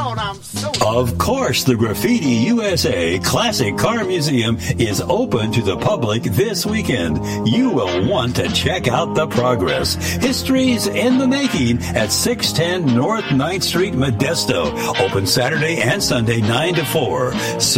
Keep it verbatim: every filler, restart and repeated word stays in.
Lord, I'm so... Of course, the Graffiti U S A Classic Car Museum is open to the public this weekend. You will want to check out the progress. History's in the making at six ten North ninth Street, Modesto. Open Saturday and Sunday, nine to four. So